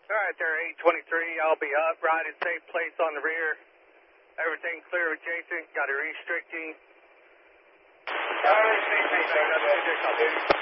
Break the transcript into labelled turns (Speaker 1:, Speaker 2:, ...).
Speaker 1: All right, there, 823. I'll be up, right in safe place on the rear. Everything clear with Jason. Got a restricting.
Speaker 2: All right,